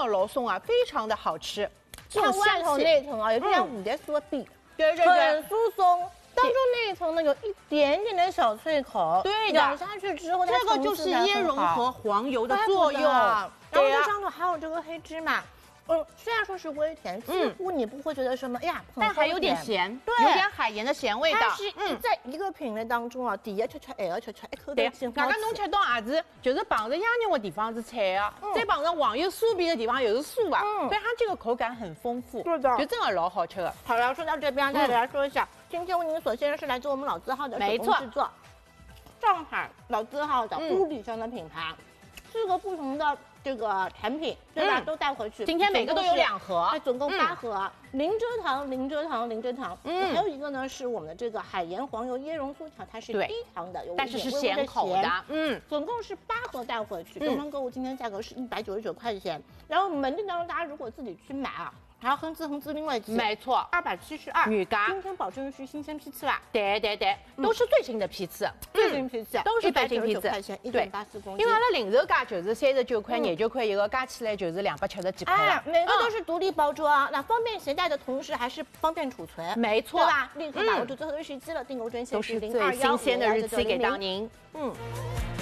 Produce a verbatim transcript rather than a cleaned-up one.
个肉松啊，非常的好吃。 看外头那一层啊，有点像五颜色比， 对对对， 很酥松。当中那一层呢，有一点点的小脆口， 对的， 咬下去之后， 这个就是椰蓉和黄油的作用。 然后这上头还有这个黑芝麻。 嗯，虽然说是微甜，几乎你不会觉得什么，哎呀， 但还有点咸， 对， 有点海盐的咸味道。 它是嗯，在一个品类当中啊，第一吃吃，二吃吃，一口对， 进。 刚刚侬吃到也是，就是碰着鸭肉的地方是菜啊，再碰着黄油酥皮的地方又是酥啊，所以它这个口感很丰富， 对的， 就真的老好吃了。 好了，说到这边，再给大家说一下，今天为您所献的是来自我们老字号的手工制作，上海老字号的无底香的品牌，四个不同的。 这个产品对吧，都带回去。 今天每个都有两盒， 哎，总共八盒。零蔗糖，零蔗糖，零蔗糖。嗯，还有一个呢是我们的这个海盐黄油椰蓉酥条，它是低糖的，有但是是咸口的。嗯， 总共是八盒带回去，东方购物今天价格是一百九十九块钱。然后门店当中大家如果自己去买啊。 还要哼哧哼哧另外几， 没错， 二百七十二， 女嘎， 今天保证是新鲜批次啦。 对对对，都是最新的批次， 最新批次， 都是最新批次， 块钱，一点八四公斤。 因为阿拉零售价就是三十九块、廿九块一个，加起来就是两百七十几块了。 每个都是独立包装，那方便携带的同时还是方便储存， 没错， 对吧？立刻把握住最后的时机了，订购专线都是最新鲜的日期给到您。嗯。